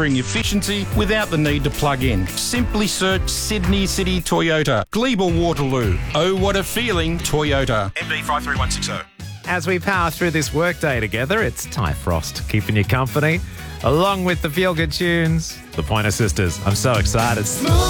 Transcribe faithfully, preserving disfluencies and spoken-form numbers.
delivering efficiency without the need to plug in. Simply search Sydney City Toyota. Glebe Waterloo. Oh, what a feeling, Toyota. M D five three one six zero. As we power through this workday together, it's Ty Frost keeping you company, along with the feel-good tunes, the Pointer Sisters. I'm so excited.